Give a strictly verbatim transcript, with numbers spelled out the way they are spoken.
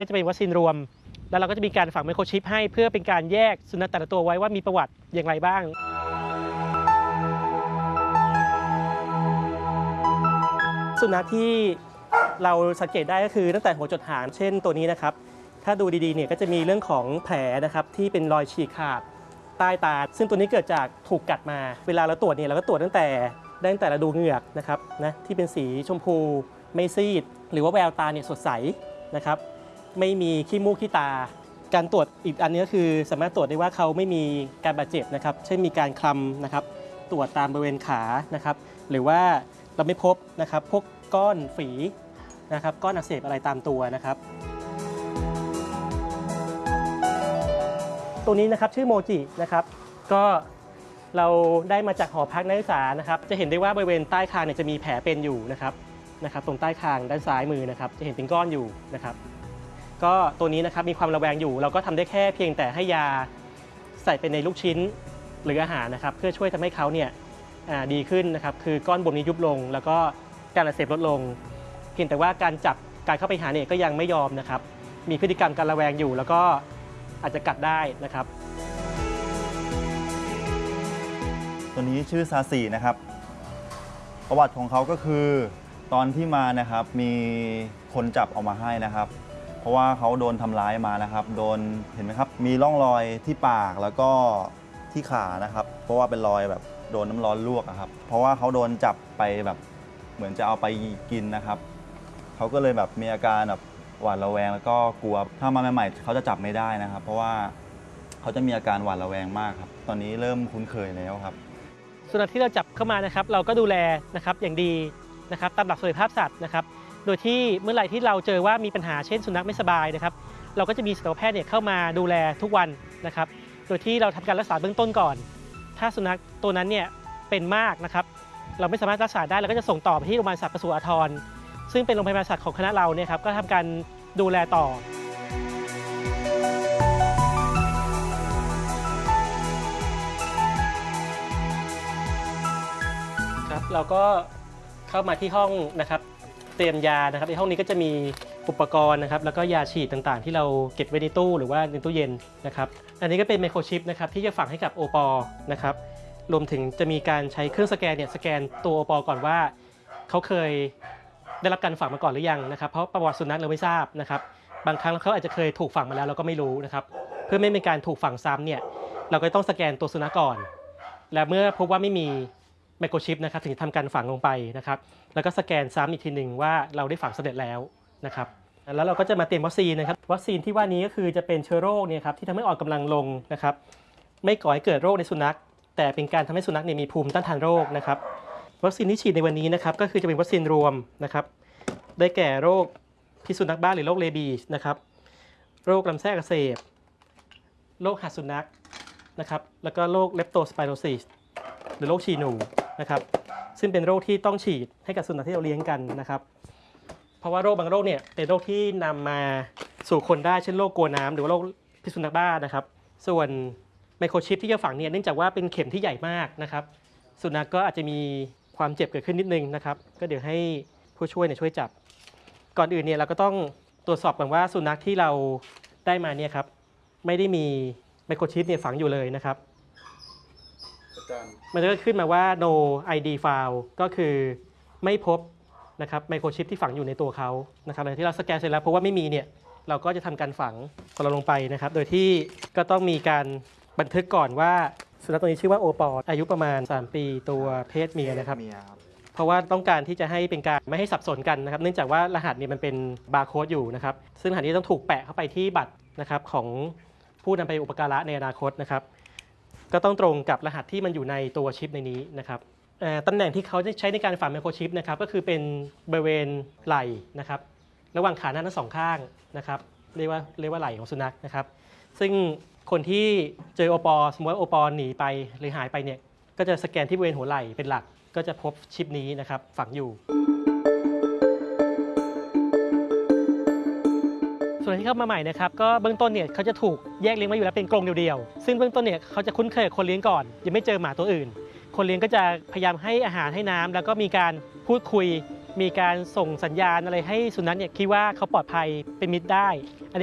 ก็จะเป็นวัคซีนรวมแล้วเราก็จะมีการฝังไมโครชิปให้เพื่อเป็นการแยกสุนัขแต่ละตัวไว้ว่ามีประวัติอย่างไรบ้างสุนัขที่เราสังเกตได้ก็คือตั้งแต่หัวจดหางเช่นตัวนี้นะครับถ้าดูดีๆเนี่ยก็จะมีเรื่องของแผลนะครับที่เป็นรอยฉีกขาดใต้ตาซึ่งตัวนี้เกิดจากถูกกัดมาเวลาเราตรวจเนี่ยเราก็ตรวจตั้งแต่ตั้งแต่เราดูเหงือกนะครับนะที่เป็นสีชมพูไม่ซีดหรือว่าแววตาเนี่ยสดใสนะครับไม่มีขี้มูกขี้ตาการตรวจอีกอันนี้ก็คือสามารถตรวจได้ว่าเขาไม่มีการบาดเจ็บนะครับเช่นมีการคลำนะครับตรวจตามบริเวณขานะครับหรือว่าเราไม่พบนะครับพวกก้อนฝีนะครับก้อนอักเสบอะไรตามตัวนะครับตัวนี้นะครับชื่อโมจินะครับก็เราได้มาจากหอพักนักศึกษานะครับจะเห็นได้ว่าบริเวณใต้คางเนี่ยจะมีแผลเป็นอยู่นะครับนะครับตรงใต้คางด้านซ้ายมือนะครับจะเห็นเป็นก้อนอยู่นะครับก็ตัวนี้นะครับมีความระแวงอยู่เราก็ทำได้แค่เพียงแต่ให้ยาใส่ไปในลูกชิ้นหรืออาหารนะครับเพื่อช่วยทำให้เขาเนี่ยดีขึ้นนะครับคือก้อนบวมนี้ยุบลงแล้วก็การอักเสบลดลงเพียงแต่ว่าการจับการเข้าไปหาเนี่ยก็ยังไม่ยอมนะครับมีพฤติกรรมการระแวงอยู่แล้วก็อาจจะกัดได้นะครับตัวนี้ชื่อซาสีนะครับประวัติของเขาก็คือตอนที่มานะครับมีคนจับเอามาให้นะครับเพราะว่าเขาโดนทำร้ายมานะครับโดนเห็นไหมครับมีร่องรอยที่ปากแล้วก็ที่ขานะครับเพราะว่าเป็นรอยแบบโดนน้ำร้อนลวกครับเพราะว่าเขาโดนจับไปแบบเหมือนจะเอาไปกินนะครับเขาก็เลยแบบมีอาการแบบหวาดระแวงแล้วก็กลัวถ้ามาใหม่ๆเขาจะจับไม่ได้นะครับเพราะว่าเขาจะมีอาการหวาดระแวงมากครับตอนนี้เริ่มคุ้นเคยแล้วครับสุนัขที่เราจับเข้ามานะครับเราก็ดูแลนะครับอย่างดีนะครับตามหลักสุขภาพสัตว์นะครับโดยที่เมื่อไหร่ที่เราเจอว่ามีปัญหาเช่นสุนัขไม่สบายนะครับเราก็จะมีสัตวแพทย์เนี่ยเข้ามาดูแลทุกวันนะครับโดยที่เราทำการรักษาเบื้องต้นก่อนถ้าสุนัขตัวนั้นเนี่ยเป็นมากนะครับเราไม่สามารถรักษาได้เราก็จะส่งต่อไปที่โรงพยาบาลสัตว์ปศุอาทรซึ่งเป็นโรงพยาบาลสัตว์ของคณะเราเนี่ยครับก็ทำการดูแลต่อครับเราก็เข้ามาที่ห้องนะครับเตรียมยานะครับในห้องนี้ก็จะมีอุปกรณ์นะครับแล้วก็ยาฉีดต่างๆที่เราเก็บไว้ในตู้หรือว่าในตู้เย็นนะครับอันนี้ก็เป็นไมโครชิปนะครับที่จะฝังให้กับโอปอนะครับรวมถึงจะมีการใช้เครื่องสแกนเนี่ยสแกนตัวโอปอก่อนว่าเขาเคยได้รับการฝังมาก่อนหรือยังนะครับเพราะประวัติสุนัขเราไม่ทราบนะครับบางครั้งเขาอาจจะเคยถูกฝังมาแล้วเราก็ไม่รู้นะครับเพื่อไม่เป็นการถูกฝังซ้ำเนี่ยเราก็ต้องสแกนตัวสุนัขก่อนและเมื่อพบว่าไม่มีไมโครชิปนะครับถึงทำการฝังลงไปนะครับแล้วก็สแกนซ้ำอีกทีหนึ่งว่าเราได้ฝังสำเร็จแล้วนะครับแล้วเราก็จะมาเตรียมวัคซีนนะครับวัคซีนที่ว่านี้ก็คือจะเป็นเชื้อโรคเนี่ยครับที่ทำให้อ่อนกำลังลงนะครับไม่ก่อให้เกิดโรคในสุนัขแต่เป็นการทำให้สุนัขเนี่ยมีภูมิต้านทานโรคนะครับวัคซีนที่ฉีดในวันนี้นะครับก็คือจะเป็นวัคซีนรวมนะครับได้แก่โรคพิษสุนัขบ้าหรือโรคเรบีสนะครับโรคลำไส้อักเสบโรคหัดสุนัขนะครับแล้วก็โรคเลปโตสไปโรซิสหรือโรคฉี่หนูนะครับซึ่งเป็นโรคที่ต้องฉีดให้กับสุนัขที่เราเลี้ยงกันนะครับเพราะว่าโรคบางโรคเนี่ยเป็นโรคที่นำมาสู่คนได้เช่นโรคกลัวน้ำหรือว่าโรคพิษสุนัขบ้านะครับส่วนไมโครชิปที่จะฝังเนี่ยเนื่องจากว่าเป็นเข็มที่ใหญ่มากนะครับสุนัขก็อาจจะมีความเจ็บเกิดขึ้นนิดนึงนะครับก็เดี๋ยวให้ผู้ช่วยเนี่ยช่วยจับก่อนอื่นเนี่ยเราก็ต้องตรวจสอบก่อนว่าสุนัขที่เราได้มาเนี่ยครับไม่ได้มีไมโครชิปเนี่ยฝังอยู่เลยนะครับมันก็ขึ้นมาว่า no ไอ ดี file ก็คือไม่พบนะครับไมโครชิปที่ฝังอยู่ในตัวเขานะครับหลังที่เราสแกนเสร็จแล้วเพราะว่าไม่มีเนี่ยเราก็จะทำการฝังของเราลงไปนะครับโดยที่ก็ต้องมีการบันทึกก่อนว่าสุนัขตัวนี้ชื่อว่าโอปออายุประมาณสามปีตัวเพศเมียนะครับเพราะว่าต้องการที่จะให้เป็นการไม่ให้สับสนกันนะครับเนื่องจากว่ารหัสเนี่ยมันเป็นบาร์โค้ดอยู่นะครับซึ่งรหัสนี้ต้องถูกแปะเข้าไปที่บัตรนะครับของผู้นำไปอุปการะในอนาคตนะครับก็ต้องตรงกับรหัสที่มันอยู่ในตัวชิปในนี้นะครับตำแหน่งที่เขาใช้ในการฝังไมโครชิปนะครับก็คือเป็นบริเวณไหล่นะครับระหว่างขาหน้าทั้งสองข้างนะครับเรียกว่าเรียกว่าไหล่ของสุนัขนะครับซึ่งคนที่เจอโอปอสมมติว่าโอปอหนีไปหรือหายไปเนี่ยก็จะสแกนที่บริเวณหัวไหล่เป็นหลักก็จะพบชิปนี้นะครับฝังอยู่ส่วนที่เข้ามาใหม่นะครับก็เบื้องต้นเนี่ยเขาจะถูกแยกเลี้ยงไว้อยู่แล้วเป็นกรงเดียวๆซึ่งเบื้องต้นเนี่ยเขาจะคุ้นเคยกับคนเลี้ยงก่อนยังไม่เจอหมาตัวอื่นคนเลี้ยงก็จะพยายามให้อาหารให้น้ำแล้วก็มีการพูดคุยมีการส่งสัญญาณอะไรให้สุนัขเนี่ยคิดว่าเขาปลอดภัยเป็นมิตรได้